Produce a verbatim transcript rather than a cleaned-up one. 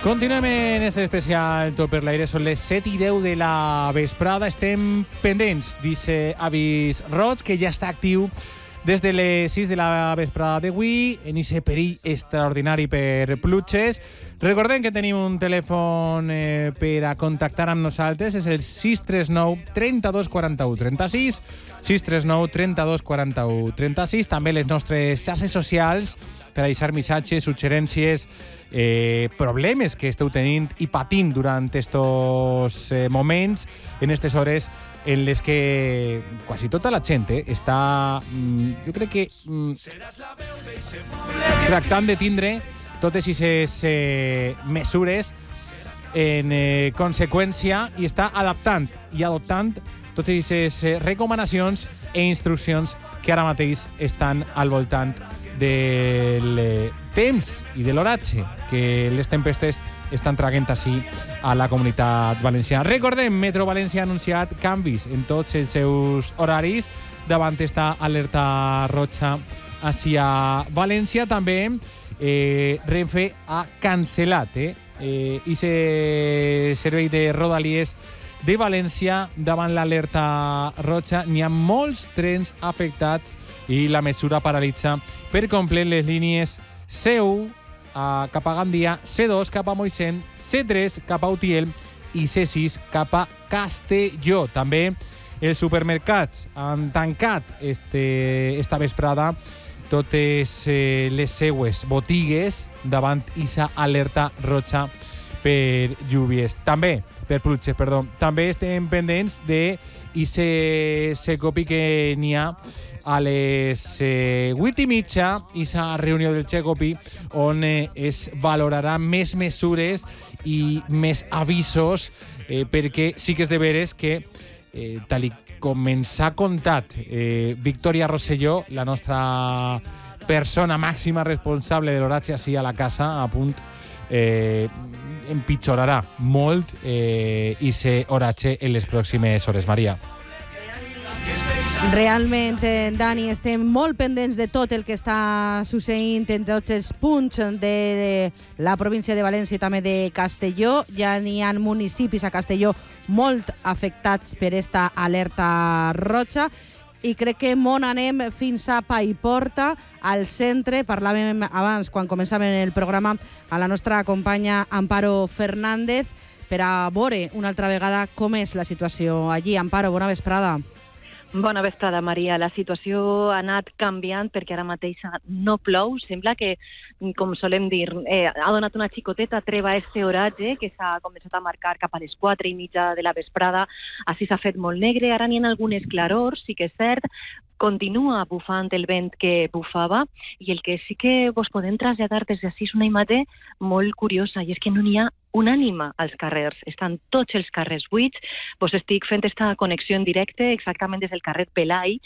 Continuem en este especial Tot per l'aire. Són les set i deu de la vesprada. Estem pendents d'aquest avís roig que ja està actiu des de les sis de la vesprada d'avui en aquest perill extraordinari per pluges. Recordem que tenim un telèfon eh, per a contactar amb nosaltres. És el sis tres nou, trenta-dos quaranta-u, trenta-sis. sis tres nou, trenta-dos quaranta-u, trenta-sis. També les nostres xarxes socials per a deixar missatges, suggerències, eh, problemes que esteu tenint i patint durant estos eh, moments, en aquestes hores en les que quasi tota la gent eh, està, mm, jo crec que mm, tractant de tindre totes aquestes eh, mesures en eh, conseqüència i està adaptant i adoptant totes aquestes eh, recomanacions e instruccions que ara mateix estan al voltant del eh, temps i de l'oratge que les tempestes estan traient així a la comunitat valenciana. Recordem, Metro València ha anunciat canvis en tots els seus horaris davant esta alerta roja hacia València. També eh, Renfe ha cancel·lat eh, eh, ese servei de Rodalies de València davant l'alerta roja. N'hi ha molts trens afectats i la mesura paralitza per complet les línies C u a cap a Gandia, C dos cap a Moixent, C tres cap a Utiel i C sis cap a Castelló. També els supermercats han tancat este, esta vesprada totes eh, les seues botigues davant aquesta alerta roja per llúvies. També, per pluges, perdó. També estem pendents de ese secopi que n'hi ha a les eh, vuit i mitja, aquesta reunió del Secopi, on eh, es valorarà més mesures i més avisos, eh, perquè sí que és de veres que, eh, tal i com ens ha contat eh, Victòria Rosselló, la nostra persona màxima responsable de l'oratge així a la casa, a punt, eh, empitjorarà molt eh, ese oratge en les pròximes hores. Maria. Realment, Dani, estem molt pendents de tot el que està succeint en tots els punts de la província de València i també de Castelló. Ja n'hi ha municipis a Castelló molt afectats per esta alerta roja i crec que mon anem fins a Paiporta, al centre. Parlàvem abans, quan començàvem el programa, a la nostra companya Amparo Fernández per a veure una altra vegada com és la situació allí. Amparo, bona vesprada. Bona vesprada, Maria. La situació ha anat canviant perquè ara mateix no plou. Sembla que, com solem dir, eh, ha donat una xicoteta treva a este oratge que s'ha començat a marcar cap a les quatre i mitja de la vesprada. Així s'ha fet molt negre. Ara n'hi ha algunes clarors, sí que és cert. Continua bufant el vent que bufava i el que sí que vos podem traslladar des d'ací és una imatge molt curiosa, i és que no n'hi ha una ànima als carrers. Estan tots els carrers buits. Vos estic fent esta connexió en directe exactament des del carrer Pelai,